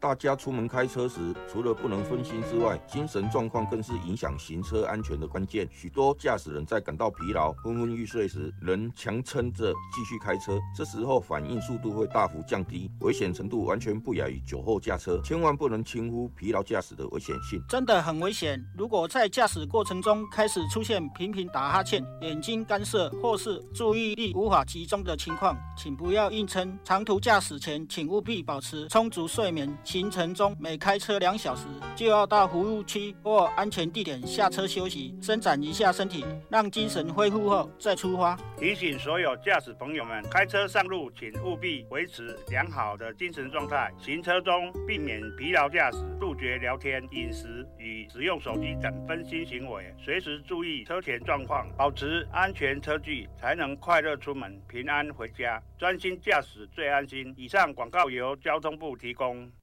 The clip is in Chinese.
大家出门开车时，除了不能分心之外，精神状况更是影响行车安全的关键。许多驾驶人在感到疲劳、昏昏欲睡时，仍强撑着继续开车，这时候反应速度会大幅降低，危险程度完全不亚于酒后驾车。千万不能轻忽疲劳驾驶的危险性， 真的很危险。如果在驾驶过程中开始出现频频打哈欠、眼睛干涩或是注意力无法集中的情况，请不要硬撑。长途驾驶前，请务必保持充足睡眠。行程中每开车2小时，就要到服务区或安全地点下车休息，伸展一下身体，让精神恢复后再出发。 提醒所有驾驶朋友们，开车上路请务必维持良好的精神状态，行车中避免疲劳驾驶，杜绝聊天、饮食与使用手机等分心行为，随时注意车前状况，保持安全车距，才能快乐出门，平安回家。专心驾驶最安心。以上广告由交通部提供。